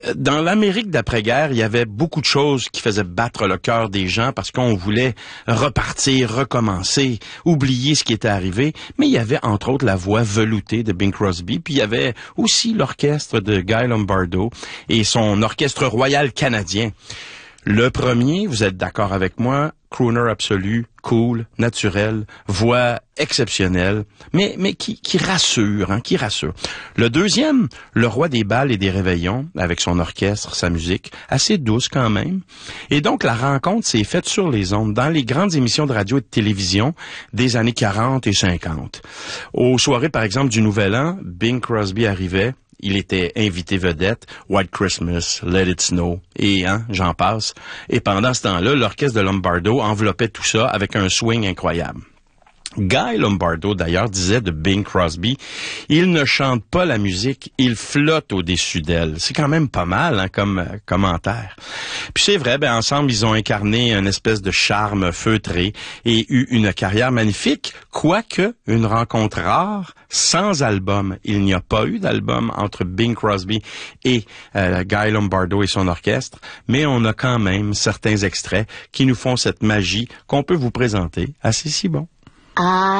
Dans l'Amérique d'après-guerre, il y avait beaucoup de choses qui faisaient battre le cœur des gens parce qu'on voulait repartir, recommencer, oublier ce qui était arrivé. Mais il y avait entre autres la voix veloutée de Bing Crosby, puis il y avait aussi l'orchestre de Guy Lombardo et son orchestre royal canadien. Le premier, vous êtes d'accord avec moi, crooner absolu, cool, naturel, voix exceptionnelle, mais qui rassure, qui rassure. Le deuxième, le roi des bals et des réveillons, avec son orchestre, sa musique, assez douce quand même. Et donc, la rencontre s'est faite sur les ondes, dans les grandes émissions de radio et de télévision des années 40 et 50. Aux soirées, par exemple, du Nouvel An, Bing Crosby arrivait. Il était invité vedette, White Christmas, Let It Snow, et j'en passe. Et pendant ce temps-là, l'orchestre de Lombardo enveloppait tout ça avec un swing incroyable. Guy Lombardo, d'ailleurs, disait de Bing Crosby, il ne chante pas la musique, il flotte au-dessus d'elle. C'est quand même pas mal comme commentaire. Puis c'est vrai, ensemble, ils ont incarné une espèce de charme feutré et eu une carrière magnifique, quoique une rencontre rare, sans album. Il n'y a pas eu d'album entre Bing Crosby et Guy Lombardo et son orchestre, mais on a quand même certains extraits qui nous font cette magie qu'on peut vous présenter assez si bon.